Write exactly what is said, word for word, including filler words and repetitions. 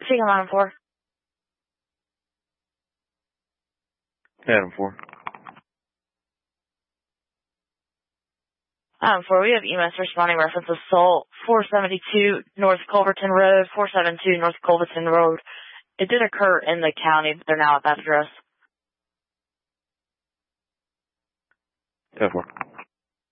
Speaking of Adam four. Adam four. Adam four, we have E M S responding reference assault, four seventy-two North Culverton Road, four seventy-two North Culverton Road. It did occur in the county, but they're now at that address. Ten four.